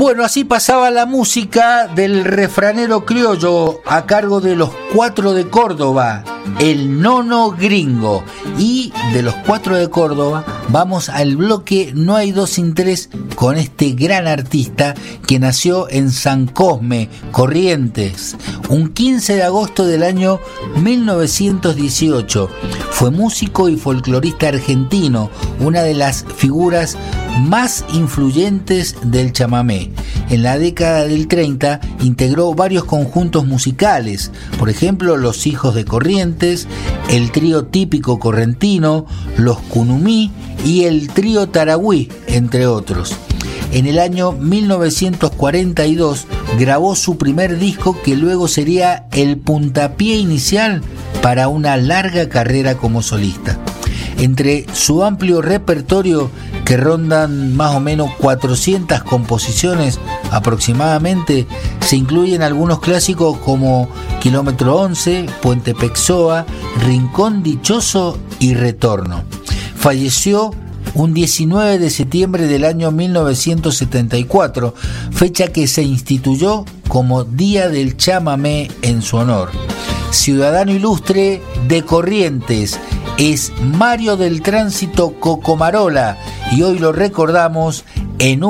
Bueno, así pasaba la música del refranero criollo a cargo de los Cuatro de Córdoba, el Nono Gringo. Y de los Cuatro de Córdoba vamos al bloque No hay dos sin tres con este gran artista que nació en San Cosme, Corrientes, un 15 de agosto del año 1918. Fue músico y folclorista argentino, una de las figuras más influyentes del chamamé. En la década del 30 integró varios conjuntos musicales, por ejemplo Los Hijos de Corrientes, el Trío Típico Correntino, Los Cunumí y el Trío Taragüí, entre otros. En el año 1942 grabó su primer disco que luego sería el puntapié inicial para una larga carrera como solista. Entre su amplio repertorio, que rondan más o menos 400 composiciones aproximadamente, se incluyen algunos clásicos como Kilómetro 11, Puente Pexoa, Rincón Dichoso y Retorno. Falleció un 19 de septiembre del año 1974, fecha que se instituyó como Día del Chamamé en su honor. Ciudadano ilustre de Corrientes, es Mario del Tránsito Cocomarola y hoy lo recordamos en